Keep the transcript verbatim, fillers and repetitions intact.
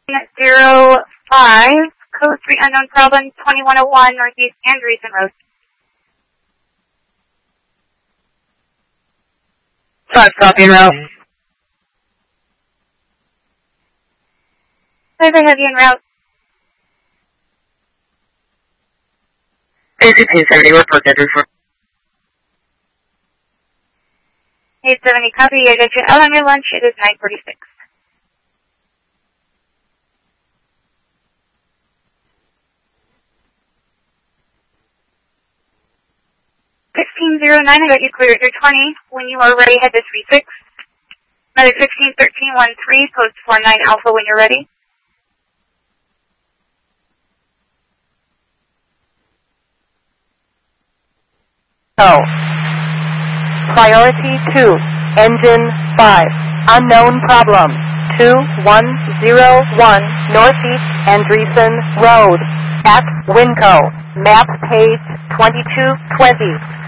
zero five, code three unknown problem, twenty-one oh one Northeast Andreessen Road. Five, copy en route. Five, I have you en route. eighteen seventy, report that report. eight seventy, copy. I got you out on your lunch. It is nine forty-six. sixteen oh nine, I got you clear at your twenty. When you are ready, head to three six. Another sixteen thirteen one three, post four nine Alpha when you're ready. Oh. Priority two, engine five, unknown problem, two one zero one Northeast Andreessen Road, at Winco, map page twenty-two twenty.